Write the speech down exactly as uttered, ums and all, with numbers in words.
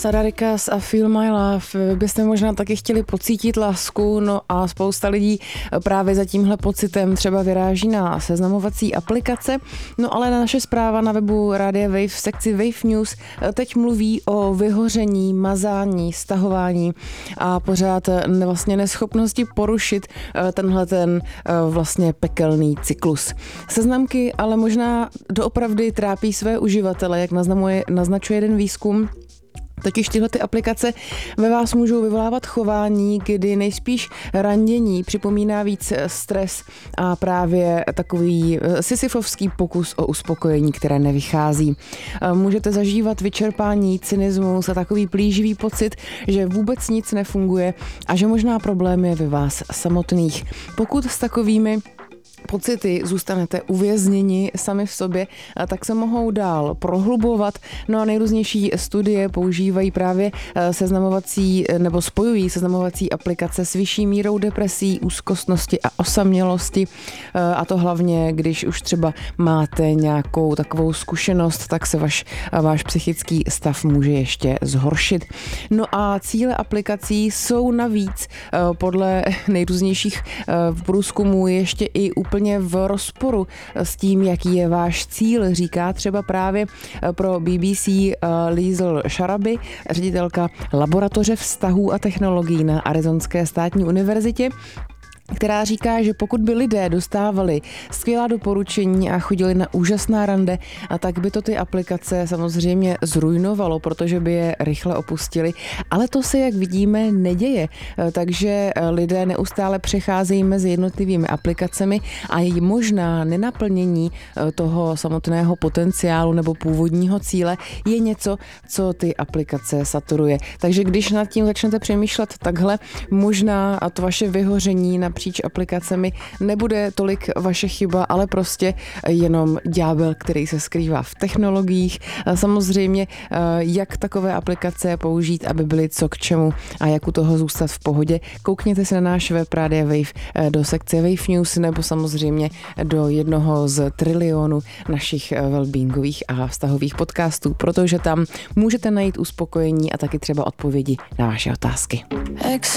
Sadarikas a Feel My Love. Vy byste možná taky chtěli pocítit lásku, no a spousta lidí právě za tímhle pocitem třeba vyráží na seznamovací aplikace. No ale naše zpráva na webu Rádia Wave v sekci Wave News teď mluví o vyhoření, mazání, stahování a pořád vlastně neschopnosti porušit tenhle ten vlastně pekelný cyklus. Seznamky ale možná doopravdy trápí své uživatele, jak naznamuje, naznačuje jeden výzkum. Totiž tyhle ty aplikace ve vás můžou vyvolávat chování, kdy nejspíš randění připomíná víc stres a právě takový sisyfovský pokus o uspokojení, které nevychází. Můžete zažívat vyčerpání, cynismus a takový plíživý pocit, že vůbec nic nefunguje a že možná problém je ve vás samotných. Pokud s takovými pocity zůstanete uvězněni sami v sobě, tak se mohou dál prohlubovat. No a nejrůznější studie používají právě seznamovací nebo spojují seznamovací aplikace s vyšší mírou depresí, úzkostnosti a osamělosti. A to hlavně, když už třeba máte nějakou takovou zkušenost, tak se vaš, váš psychický stav může ještě zhoršit. No a cíle aplikací jsou navíc podle nejrůznějších průzkumů ještě i úplně v rozporu s tím, jaký je váš cíl, říká třeba právě pro B B C Liesl Sharabi, ředitelka laboratoře vztahů a technologií na Arizonské státní univerzitě, která říká, že pokud by lidé dostávali skvělá doporučení a chodili na úžasná rande, a tak by to ty aplikace samozřejmě zrujnovalo, protože by je rychle opustili. Ale to se, jak vidíme, neděje. Takže lidé neustále přecházejí mezi jednotlivými aplikacemi a její možná nenaplnění toho samotného potenciálu nebo původního cíle je něco, co ty aplikace saturuje. Takže když nad tím začnete přemýšlet takhle, možná to vaše vyhoření na napříč aplikacemi nebude tolik vaše chyba, ale prostě jenom ďábel, který se skrývá v technologiích. Samozřejmě, jak takové aplikace použít, aby byly co k čemu a jak u toho zůstat v pohodě. Koukněte se na náš web Rádia Wave do sekce Wave News nebo samozřejmě do jednoho z trilionu našich wellbeingových a vztahových podcastů, protože tam můžete najít uspokojení a taky třeba odpovědi na vaše otázky.